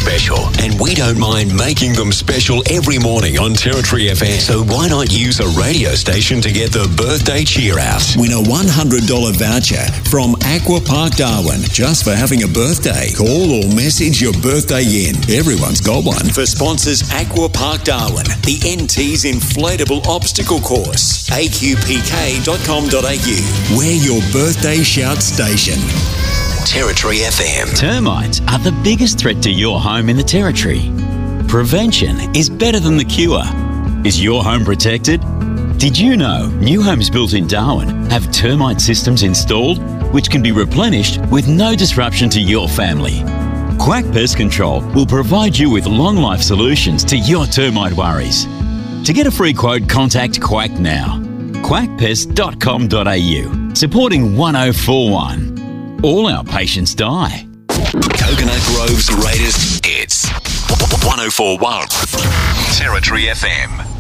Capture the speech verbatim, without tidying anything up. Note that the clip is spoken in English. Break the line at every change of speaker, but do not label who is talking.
special, and we don't mind making them special every morning on Territory F M. So why not use a radio station to get the birthday cheer out?
Win a one hundred dollars voucher from Aqua Park Darwin just for having a birthday. Call or message your birthday in. Everyone's got one. For sponsors Aqua Park Darwin, the N T's inflatable obstacle course. A Q P K dot com dot a u. We're your birthday shout station.
Territory F M.
Termites are the biggest threat to your home in the Territory. Prevention is better than the cure. Is your home protected? Did you know new homes built in Darwin have termite systems installed which can be replenished with no disruption to your family? Quack Pest Control will provide you with long-life solutions to your termite worries. To get a free quote, contact Quack now. quack pest dot com dot a u. Supporting one oh four one. All our patients die.
Coconut Grove's latest hits. one oh four one. Territory F M.